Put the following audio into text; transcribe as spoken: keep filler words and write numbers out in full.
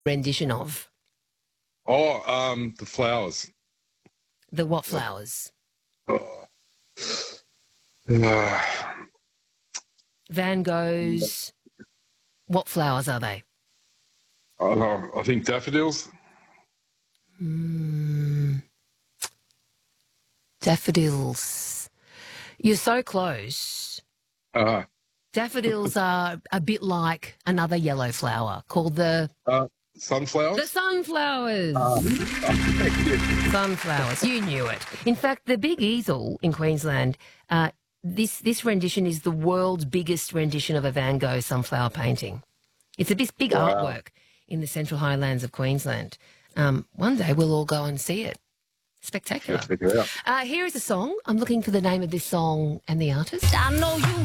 rendition of? Oh, um, the flowers. The what flowers? Oh. Uh, Van Gogh's. What flowers are they? I, I think daffodils. Mm, daffodils. You're so close. Uh, Daffodils are a bit like another yellow flower called the uh, the sunflowers. sunflowers. Uh, Sunflowers. You knew it. In fact, the Big Easel in Queensland. Uh, this this rendition is the world's biggest rendition of a Van Gogh sunflower painting. It's a big, big Wow. artwork in the Central Highlands of Queensland. Um, one day we'll all go and see it. Spectacular. Check it out. Uh, here is a song. I'm looking for the name of this song and the artist. I know you